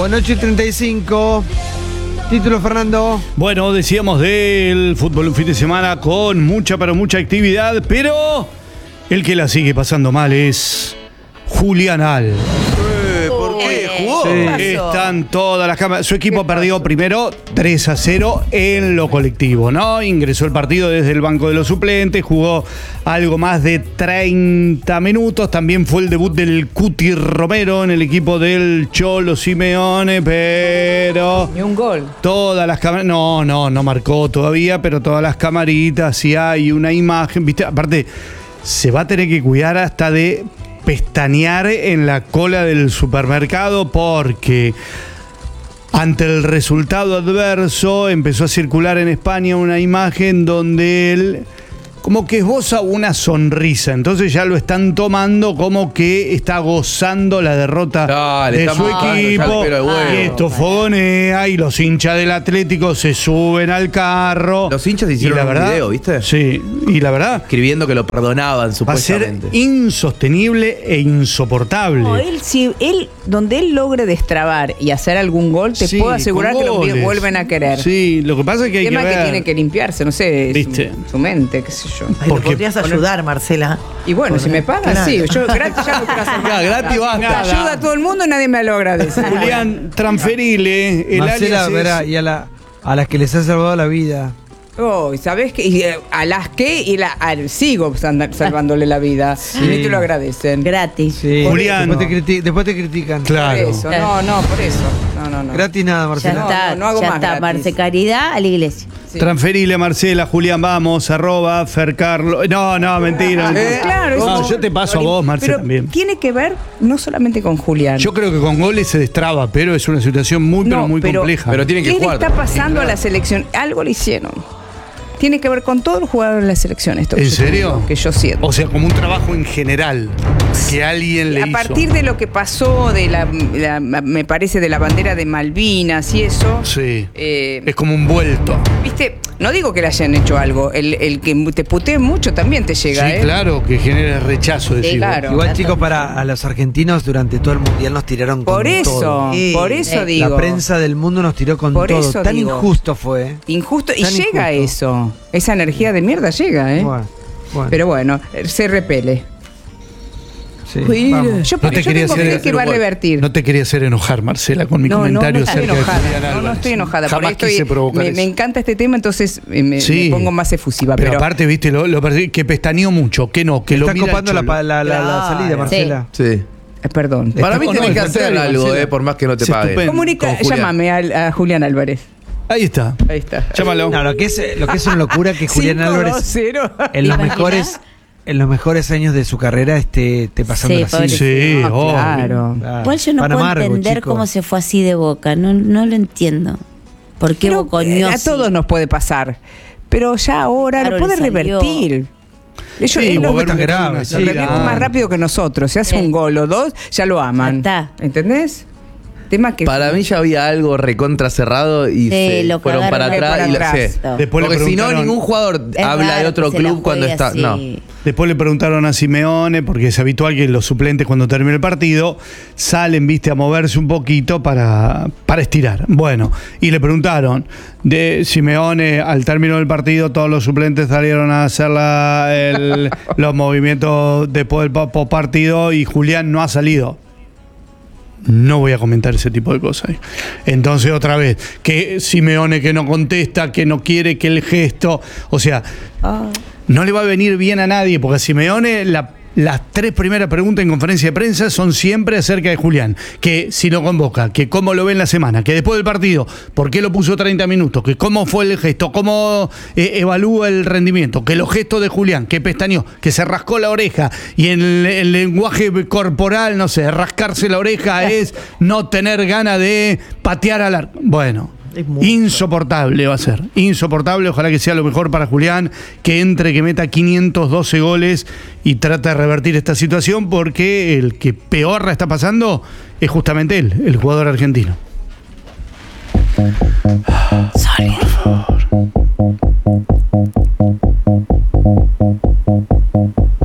8:35. Título, Fernando. Bueno, decíamos del fútbol un fin de semana con mucha, pero mucha actividad, pero el que la sigue pasando mal es Julián Al. ¿Por qué? ¿Jugó? Sí. Están todas las cámaras. Su equipo perdió primero 3-0 en lo colectivo, ¿no? Ingresó el partido desde el banco de los suplentes, jugó algo más de 30 minutos. También fue el debut del Cuti Romero en el equipo del Cholo Simeone, pero Ni un gol. todas las cámaras, no marcó todavía, pero todas las camaritas, si hay una imagen, ¿viste? Aparte, se va a tener que cuidar hasta de pestañear en la cola del supermercado porque ante el resultado adverso empezó a circular en España una imagen donde él como que esboza una sonrisa, entonces ya lo están tomando como que está gozando la derrota Dale, de su estamos buscando ya el equipo, pelo de huevo. y esto fogonea y los hinchas del Atlético se suben al carro. Los hinchas hicieron Y la un verdad, video, ¿viste? Sí, y la verdad Escribiendo que lo perdonaban, va a ser supuestamente. insostenible e insoportable. No, donde él logre destrabar y hacer algún gol, te Sí, puedo asegurar con que lo goles. vuelven a querer. Sí, lo que pasa es que hay El que tema es ver. que tiene que limpiarse, no sé, ¿Viste? su mente, qué sé yo. Ay, Porque- ¿lo podrías ayudar, Marcela? Y bueno, si me pagan, Claro. sí. Yo gratis ya no quiero hacer Ya, más. gratis basta. Ayuda a todo el mundo y nadie me lo agradece. Julián, transferile. El Marcela, alias es- verá, y a las que les ha salvado la vida. Oh, ¿sabés qué? Y, a las que sigo salvándole la vida. Y ni te lo agradecen. Gratis. Sí. Julián. Después te critican. Claro. Por eso, no, por eso. No. Gratis nada, Ya Marcela. está, no hago ya más está. gratis. Marce Caridad a la iglesia. Sí. Transferile, Marcela, Julián, vamos, @ Fercarlo. No, mentira. Claro, No, eso- yo te paso a vos, Marcela, Pero también. tiene que ver no solamente con Julián. Yo creo que con goles se destraba, pero es una situación muy compleja. Pero tienen que ¿Qué le jugar. está pasando a la selección? Algo le hicieron. Tiene que ver con todos los jugadores de la selección esto. ¿En que yo serio? digo, que yo siento. O sea, como un trabajo en general que alguien le A hizo. partir de lo que pasó me parece, de la bandera de Malvinas y eso. Sí. eh, Es como un vuelto. Viste, no digo que le hayan hecho algo. El que te putee mucho también te llega, Sí, claro, que genera rechazo, decir. claro. Igual, chicos, a los argentinos durante todo el mundial nos tiraron con Por eso, todo. Sí. por eso La digo. La prensa del mundo nos tiró con Por todo. eso Tan digo. injusto fue. Injusto. Y Tan llega injusto. eso. Esa energía de mierda llega, ¿eh? Bueno. Pero bueno, se repele. Sí, Yo, vamos. No te yo quería tengo hacer- fe que va a revertir. No te quería hacer enojar, Marcela, con mi No, comentario estoy acerca de enojada. Julián No Álvarez. estoy enojada. Jamás Por esto quise provocar me eso. encanta este tema, entonces me Sí. pongo más efusiva. Pero aparte, viste, que pestañeó mucho, que no, que lo Está mira copando el la Cholo. salida, Marcela. Sí. perdón. Para mí no, tenés al que hacer contrario, algo, Marcela. por más que no te Es paguen. estupendo. Comunica, Con Julián. llámame a Julián Álvarez. Ahí está. Ahí está. Llámalo. No, lo que es una locura que Julián Álvarez 5-2-0. en los ¿Te mejores años de su carrera esté pasando Sí, así. pobre. Sí, Ah, obvio. claro. Igual yo no Pan puedo amargo, entender chico. cómo se fue así de Boca. No lo entiendo. ¿Por qué Pero, Bocoñosi? a todos nos puede pasar. Pero ya ahora Claro, lo puede le salió. revertir. Ellos Sí, lo Boca tan grave, lo sí, revierte claro. más rápido que nosotros. Se hace Sí. un gol o dos, ya lo aman. Ya está. ¿Entendés? Tema que Para mí ya había algo recontra cerrado y Sí, se lo fueron para cagaron atrás. por y atrás. sí. Después le Porque si no, preguntaron- ningún jugador Es habla de raro otro que se la club cuando juegue está. así. No. Después le preguntaron a Simeone, porque es habitual que los suplentes cuando termina el partido salen, viste, a moverse un poquito para estirar. Bueno, y le preguntaron de Simeone, al término del partido, todos los suplentes salieron a hacer los movimientos después del partido y Julián no ha salido. No voy a comentar ese tipo de cosas. Entonces, otra vez, que Simeone que no contesta, que no quiere que el gesto. O sea, no le va a venir bien a nadie, porque a Simeone las tres primeras preguntas en conferencia de prensa son siempre acerca de Julián. Que si lo convoca, que cómo lo ve en la semana, que después del partido, por qué lo puso 30 minutos, que cómo fue el gesto, cómo evalúa el rendimiento, que los gestos de Julián, que pestañeó, que se rascó la oreja y en el lenguaje corporal, no sé, rascarse la oreja es no tener ganas de patear al arco. Bueno. Es mucho. Insoportable va a ser, insoportable. Ojalá que sea lo mejor para Julián, que entre, que meta 512 goles y trata de revertir esta situación, porque el que peor la está pasando es justamente él, el jugador argentino. Sorry.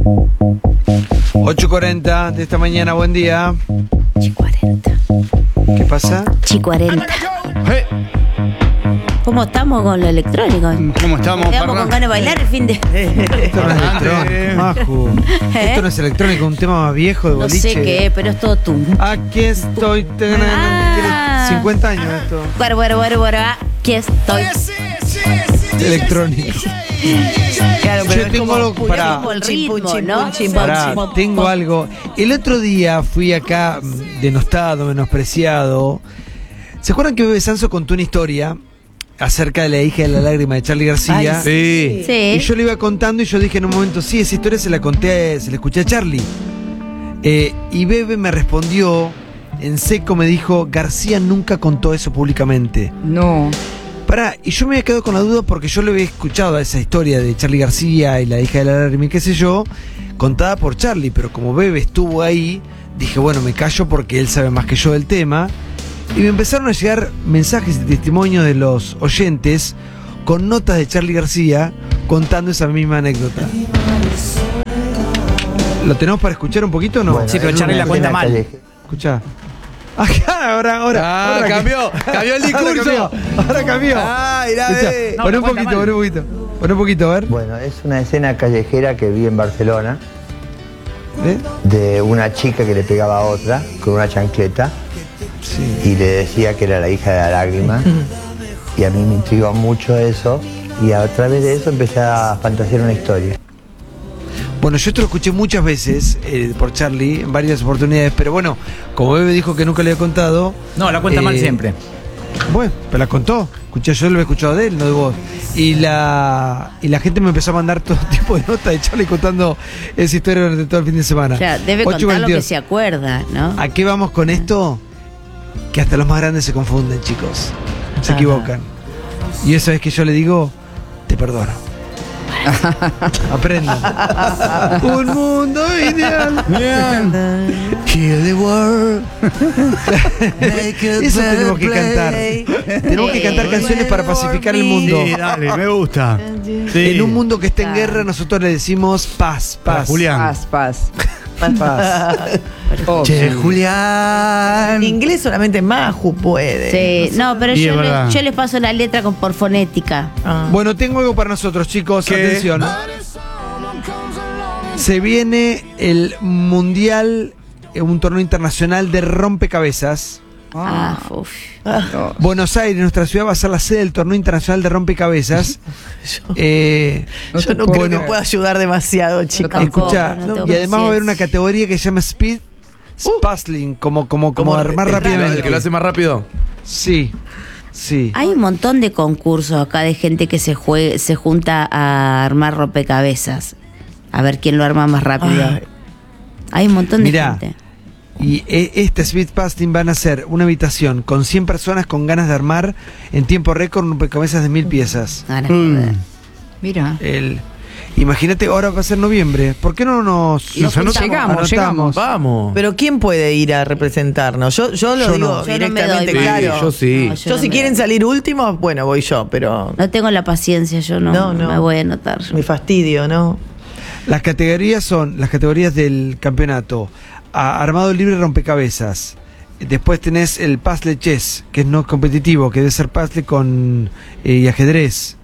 8:40 de esta mañana, buen día. 8:40. ¿Qué pasa? Chi 40. Hey, ¿Cómo estamos con lo electrónico? ¿Cómo estamos, Quedamos Parra? con ganas de bailar el fin de. Esto no es electrónico, Maju. Esto no es electrónico, un tema más viejo de No boliche. sé qué, pero es todo tú. Aquí estoy. Tiene Ah. 50 años esto. Bueno, aquí estoy. Electrónico. Claro, Yo tengo algo para. Como el ritmo, ¿no? Pará, tengo algo. El otro día fui acá denostado, menospreciado. ¿Se acuerdan que Bebe Sanso contó una historia acerca de la hija de la lágrima de Charly García? Sí. Y Sí. yo le iba contando y yo dije en un momento, sí, esa historia se la escuché a Charly. Y Bebe me respondió, en seco me dijo, García nunca contó eso públicamente. No. Pará, y yo me había quedado con la duda porque yo le había escuchado esa historia de Charly García y la hija de la lágrima y qué sé yo, contada por Charly, pero como Bebe estuvo ahí, dije, bueno, me callo porque él sabe más que yo del tema. Y me empezaron a llegar mensajes y testimonios de los oyentes con notas de Charly García contando esa misma anécdota. ¿Lo tenemos para escuchar un poquito o no? Sí, pero Charly la cuenta mal. Escuchá. Ahora Cambió el discurso. Ahora cambió. Ah, mirá, Escuchá, ve. No, pon la un cuenta poquito, mal. pon un poquito. Pon un poquito, a ver. Bueno, es una escena callejera que vi en Barcelona ¿Eh? de una chica que le pegaba a otra con una chancleta Sí. y le decía que era la hija de la lágrima. Y a mí me intrigó mucho eso y a través de eso empecé a fantasear una historia. Bueno, yo esto lo escuché muchas veces por Charly en varias oportunidades, pero bueno, como Bebe dijo que nunca le había contado. No, la cuenta mal siempre. Bueno, pero la contó. Escuché, yo lo he escuchado de él, no de vos. Y la gente me empezó a mandar todo tipo de notas de Charly contando esa historia durante todo el fin de semana. O sea, debe 8:22. contar lo que se acuerda, ¿no? ¿A qué vamos con esto? Que hasta los más grandes se confunden, chicos. Se equivocan. Y eso es que yo le digo, te perdono. Aprendan. Un mundo ideal. Heal the world. Eso tenemos que cantar. Tenemos que cantar canciones para pacificar el mundo. Sí, dale, me gusta. Sí. En un mundo que está en guerra, nosotros le decimos paz, Para paz. Julián. Paz. Paz. Oh, Che, sí. Julián. En inglés solamente Maju puede. Sí, no, pero Y es verdad. yo les paso la letra por fonética. Ah. Bueno, tengo algo para nosotros, chicos. ¿Qué? Atención. Se viene el Mundial, un torneo internacional de rompecabezas. Uf. Buenos Aires, nuestra ciudad, va a ser la sede del torneo internacional de rompecabezas. Yo no creo bueno, que pueda ayudar demasiado, chicos. Tampoco, escucha, no tengo y además va a haber una paciencia. categoría que se llama Speed Puzzling, como armar El rápidamente. que lo hace más rápido. Sí, sí. Hay un montón de concursos acá de gente que se junta a armar rompecabezas. A ver quién lo arma más rápido. Ay. Hay un montón de Mirá, gente. y este Speed Puzzling van a ser una habitación con 100 personas con ganas de armar en tiempo récord rompecabezas de 1000 piezas. Ganas de joder. Mira. Imagínate, ahora va a ser noviembre. ¿Por qué no nos juntamos. Llegamos. Vamos. Pero ¿quién puede ir a representarnos? Yo lo Yo digo no. Yo no me directamente, doy, claro. Sí, yo sí. No, Yo no si me quieren doy. salir últimos, bueno, voy yo, pero No tengo la paciencia, yo no me voy a anotar. mi fastidio, ¿no? Las categorías son las categorías del campeonato. Armado libre rompecabezas. Después tenés el puzzle chess, que es no competitivo, que debe ser puzzle con y ajedrez.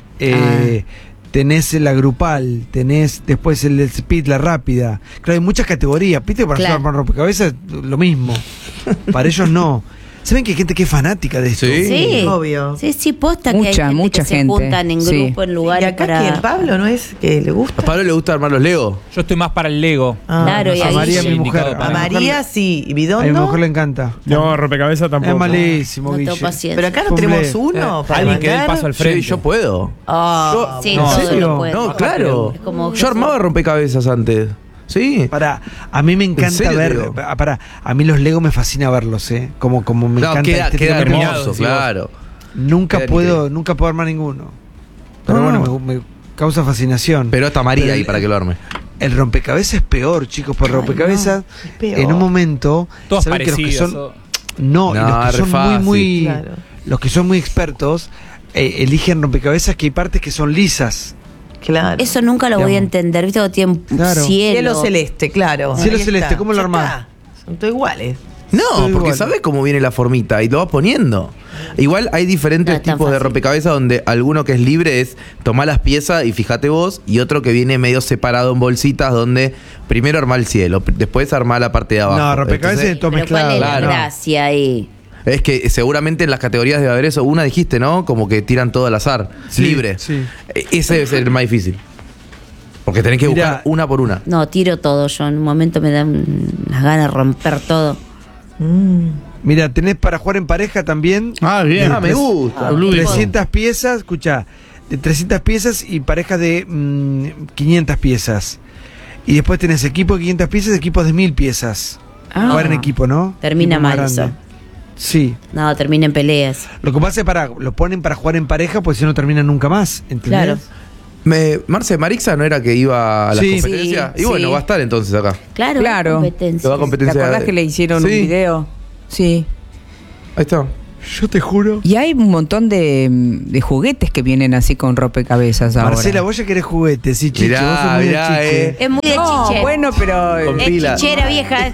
Tenés la grupal, tenés después el speed, la rápida. Claro, hay muchas categorías. ¿Viste? Para Claro. armar rompecabezas, lo mismo. Para ellos no. ¿Saben que hay gente que es fanática de esto? Sí. Sí, Obvio. Sí, posta que hay Mucha, gente mucha que se gente. juntan en Sí. grupo, en ¿Y lugares acá para... quién? ¿Pablo no es que le gusta? ¿A Pablo le gusta armar los Legos? Yo estoy más para el Lego. Ah, Claro, y A ahí María, mi indicado mujer. para A mí. María sí, y A mi Bidón mujer le no. encanta. No, rompecabezas tampoco. Es malísimo, No tengo Guille. paciencia. Pero acá no Cumple. tenemos uno para Alguien que dé el arrancar. paso al Sí, frente. yo puedo. Ah, Sí, No, todo ¿en serio? lo puede. No, claro. Es como- Yo armaba rompecabezas antes. Sí. A mí me encanta serio te ver. digo? A mí los Lego me fascina verlos, ¿eh? Como me No, encanta. queda estéticamente. terminado, hermoso, decís vos. claro. Nunca Queda puedo increíble. armar ninguno. Pero No, bueno, no. me causa fascinación. Pero está María Pero ahí para que lo arme. El rompecabezas es peor, chicos, por Ay, rompecabezas. es peor. En un momento. Todos ¿saben que los que parecidos. son. No, y No, los que re son fácil. muy. Claro. Los que son muy expertos eligen rompecabezas que hay partes que son lisas. Claro. Eso nunca lo voy a Digamos. entender, ¿viste? Cuando tienen Claro. cielo. Cielo celeste, claro. Cielo Ahí celeste, está. ¿cómo lo Ya armás? está. Son todos iguales. No, Todo porque igual. sabes cómo viene la formita y lo vas poniendo. Igual hay diferentes No es tan tipos de fácil. rompecabezas donde alguno que es libre es tomar las piezas y fíjate vos, y otro que viene medio separado en bolsitas donde primero armar el cielo, después armar la parte de abajo. No, rompecabezas de Entonces, todo Pero ¿cuál mezclado. es la Claro. gracia ahí? es que seguramente en las categorías debe haber eso. Una dijiste, ¿no? Como que tiran todo al azar, Sí, libre. sí. Ese debe ser el más difícil. Porque tenés que Mirá. buscar una por una. No, tiro todo yo. En un momento me dan unas ganas de romper todo. Mira, tenés para jugar en pareja también. Ah, bien. Ah, me gusta. Lúdico. 300 piezas, escucha, de 300 piezas y parejas de 500 piezas. Y después tenés equipo de 500 piezas y equipos de 1000 piezas. Ah. Jugar en equipo, ¿no? Termina Equipo más mal grande. eso. Sí. No, termina en peleas. Lo que pasa es lo ponen para jugar en pareja, pues si no terminan nunca más, ¿entendés? Claro. Marce Marixa no era que iba a las Sí. competencias. Sí, y bueno, sí. va a estar entonces acá. Claro, Claro. competencia. Que va a ¿Te competencia. acordás que le hicieron un Sí. video? Sí. Ahí está. Yo te juro. Y hay un montón de juguetes que vienen así con rompecabezas ahora. Marcela, vos ya querés juguetes, sí, chiche. Mirá, Vos sos muy de mirá, chiche. Es muy de No, chiche. bueno, pero... Con Es pila. chichera vieja.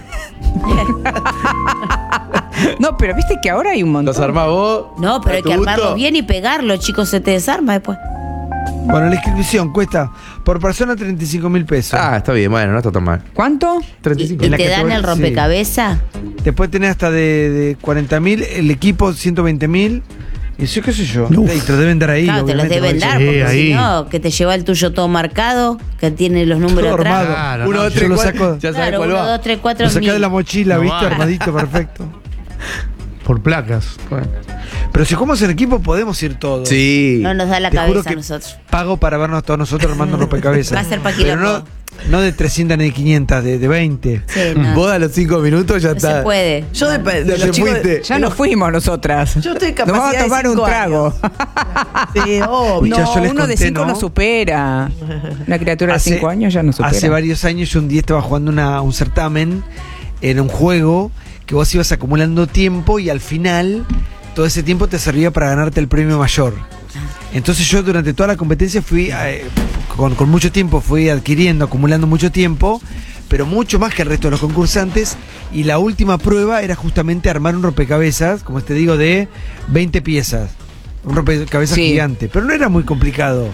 No, pero viste que ahora hay un montón. ¿Los armás vos? No, pero ¿A hay tu que armarlo gusto? bien y pegarlo, chicos, se te desarma después. Bueno, la inscripción cuesta por persona 35.000 pesos. Ah, está bien, bueno, no está tan mal. ¿Cuánto? ¿Y, 35. y En la te dan categoría, el sí. rompecabezas? Después tenés hasta de 40.000, el equipo 120.000. Y eso, qué sé yo. Uf. Y te lo deben dar ahí. Claro, te los obviamente, deben porque dar, Sí, porque ahí. si no, que te lleva el tuyo todo marcado, que tiene los números Todo atrás. armado. Claro, Uno, no, dos, yo tres, lo cuatro. saco. Ya sabes Claro, cuál 1, va. 2, 3, 4, Lo sacás de la mochila, No ¿viste? va. Armadito, perfecto. Por placas. Bueno. Pero si jugamos en equipo, podemos ir todos. Sí. No nos da la Te juro cabeza a que nosotros. pago para vernos todos nosotros armando rompecabezas. Va a ser pa' Pero quilombo. no de 300 ni de 500, de 20. Sí, no. Vos a los 5 minutos ya No está. se puede. Yo de Ya los te chicos. fuiste. Ya nos fuimos nosotras. Yo estoy Nos vamos a capacidad de tomar un 5 trago. Sí, obvio. Ya No, yo les uno de conté, 5 ¿no? no supera. Una criatura de Hace- 5 años ya no supera. Hace varios años yo un día estaba jugando un certamen en un juego que vos ibas acumulando tiempo y al final todo ese tiempo te servía para ganarte el premio mayor. Entonces yo durante toda la competencia fui, con mucho tiempo, fui adquiriendo, acumulando mucho tiempo, pero mucho más que el resto de los concursantes. Y la última prueba era justamente armar un rompecabezas, como te digo, de 20 piezas. Un rompecabezas Sí. gigante, pero no era muy complicado.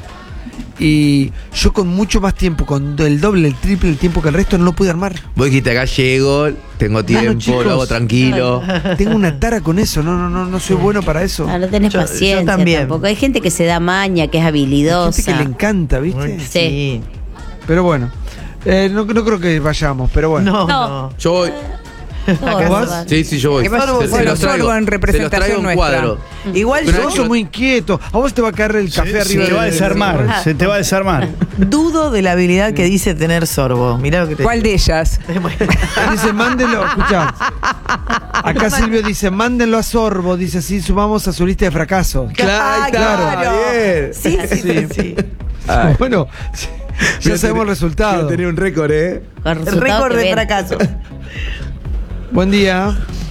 Y yo con mucho más tiempo, con el doble, el triple, el tiempo que el resto, no lo pude armar. Vos dijiste acá llego, tengo tiempo, chicos. lo hago tranquilo. Tengo una tara con eso, no soy bueno para eso. No, no tenés Yo paciencia también. tampoco. Hay gente que se da maña, que es Hay habilidosa. gente que le encanta, ¿viste? Sí. Pero bueno, no creo que vayamos, pero bueno. No, No. no. Yo voy. Todo vas? va. Sí, sí, yo voy. ¿Qué vas? Se Bueno, los traigo. sorbo en representación Se los traigo en nuestra. cuadro. Igual Pero yo vos sos muy inquieto. A vos te va a caer el café arriba. Se te va a desarmar. Se te va a desarmar. dudo de la habilidad que dice tener sorbo. Mirá lo que te ¿Cuál de ellas? Dice, mándenlo, escuchá. Acá Silvio dice, mándenlo a Sorbo. Dice, así sumamos a su lista de fracasos. Claro, claro. bien. Sí, sí, sí. Ay. Bueno, ya sabemos el resultado. Tenía un récord, ¿eh? Con El resultado récord que de ven. fracaso. Buen día.